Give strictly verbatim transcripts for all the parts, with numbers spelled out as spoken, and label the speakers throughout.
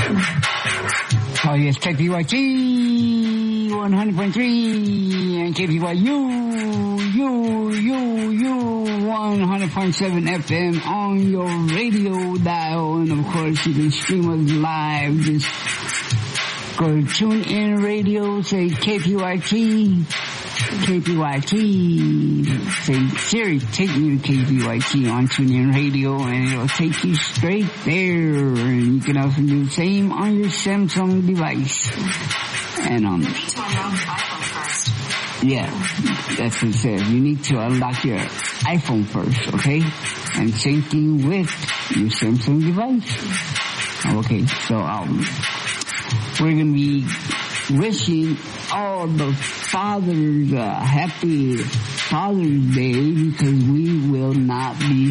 Speaker 1: Oh yes, K P Y T one hundred point three and K P Y U, U, U, U one hundred point seven F M on your radio dial. And of course you can stream us live. Just go to TuneIn Radio, say K P Y T, K P Y T, say Siri, take me to K P Y T on TuneIn Radio, and it'll take you straight there. And you can also do the same on your Samsung device. And um,
Speaker 2: you need to unlock your iPhone first.
Speaker 1: Yeah, that's what it says. You need to unlock your iPhone first, okay? And same thing with your Samsung device. Okay, so um, we're gonna be wishing all the fathers a happy Father's Day, because we will not be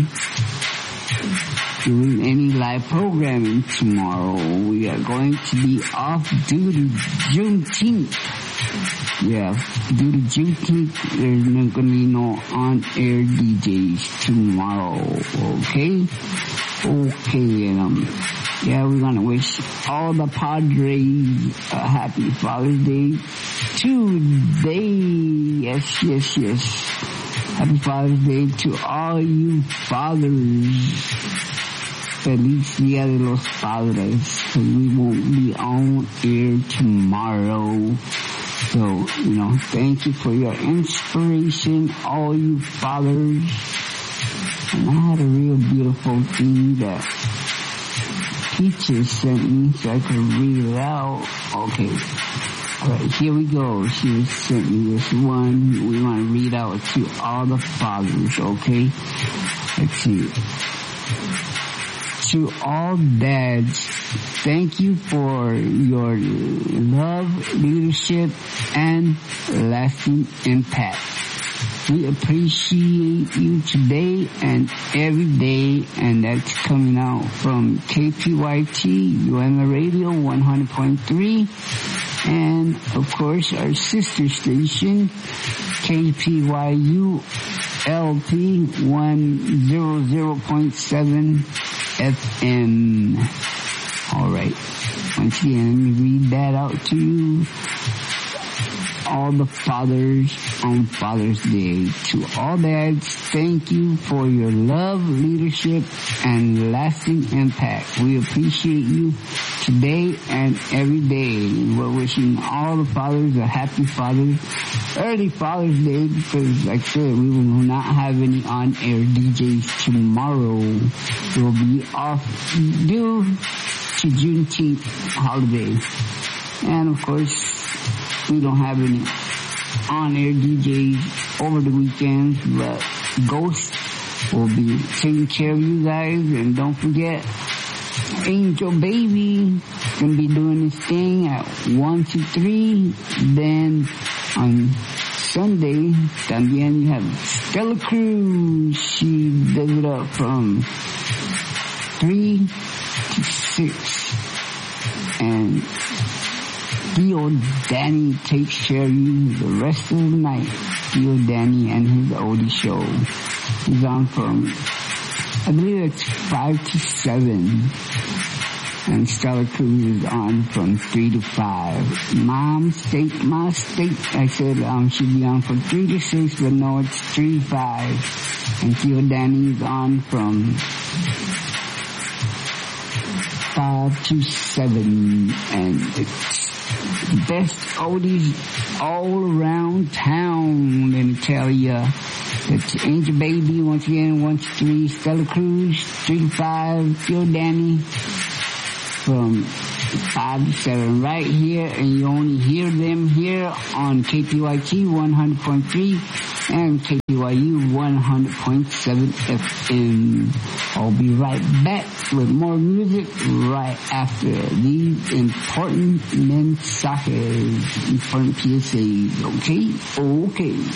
Speaker 1: doing any live programming tomorrow. We are going to be off due to Juneteenth. Yeah, due to Juneteenth, there's not going to be no on-air D Js tomorrow, okay? Okay, and um, yeah, we're gonna wish all the Padres a happy Father's Day today. Yes, yes, yes. Happy Father's Day to all you fathers. Feliz Dia de los Padres. Because we won't be on air tomorrow. So, you know, thank you for your inspiration, all you fathers. And I had a real beautiful thing that Peaches sent me so I could read it out. Okay. Alright, here we go. She sent me this one. We want to read out to all the fathers, okay? Let's see. To all dads, thank you for your love, leadership, and lasting impact. We appreciate you today and every day, and that's coming out from K P Y T, U M A Radio one hundred point three, and of course our sister station, K P Y U L P one hundred point seven F M. Alright, once again, let me read that out to you. All the fathers on Father's Day. To all dads, thank you for your love, leadership, and lasting impact. We appreciate you today and every day. We're wishing all the fathers a happy Father's, early Father's Day, because like I said, we will not have any on-air D Js tomorrow. We'll be off due to Juneteenth holiday. And of course, we don't have any on-air D Js over the weekends, but Ghost will be taking care of you guys. And don't forget, Angel Baby gonna be doing this thing at one to three. Then on Sunday, también you have Stella Cruz. She does it up from three to six. And Theo Danny takes care of you the rest of the night. Theo Danny and his oldie show. He's on from, I believe it's five to seven. And Stella Cruz is on from three to five. Mom State, My State, I said um, she'd be on from three to six, but no, it's three to five. And Theo Danny is on from five to seven. And it's best oldies all around town. Let me tell ya, it's Angel Baby once again, one to three, Stella Cruz, three to five, Phil Danny from five to seven, right here, and you only hear them here on K P Y T one hundred point three and K P Y U one hundred point seven F M. I'll be right back with more music right after these important mensajes, important P S As, okay? Okay.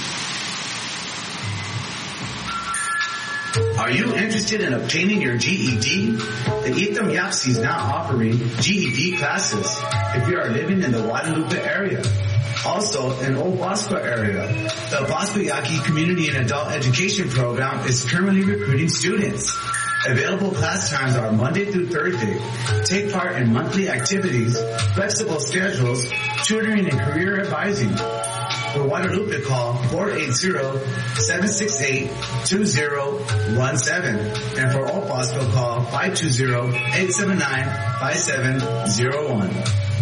Speaker 3: Are you interested in obtaining your G E D? The Etam Yapsi is now offering G E D classes if you are living in the Guadalupe area. Also, in Old Bosco area, the Bosco Yaqui Community and Adult Education Program is currently recruiting students. Available class times are Monday through Thursday. Take part in monthly activities, flexible schedules, tutoring, and career advising. For Guadalupe, call four eight zero, seven six eight, two zero one seven. And for Old Bosco, call five two zero, eight seven nine, five seven zero one.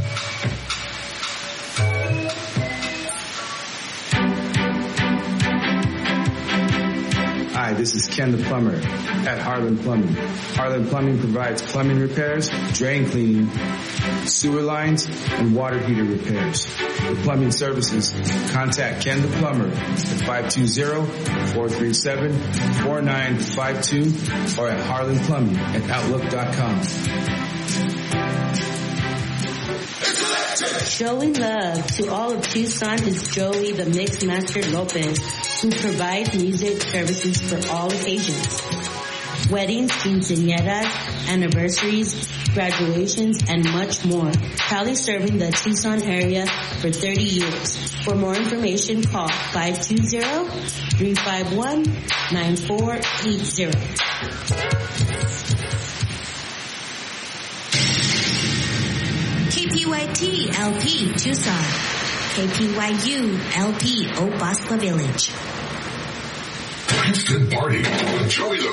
Speaker 4: Hi, this is Ken the Plumber at Harlan Plumbing. Harlan Plumbing provides plumbing repairs, drain cleaning, sewer lines, and water heater repairs. For plumbing services, contact Ken the Plumber at five two zero, four three seven, four nine five two or at harlan plumbing at outlook dot com.
Speaker 5: Showing love to all of Tucson is Joey the Mix Master Lopez, who provides music services for all occasions. Weddings, quinceañeras, anniversaries, graduations, and much more. Proudly serving the Tucson area for thirty years. For more information, call five two zero, three five one, nine four eight zero.
Speaker 6: K P Y T L P Tucson. K P Y U L P Old Bosco Village.
Speaker 7: Instant Party. Joey the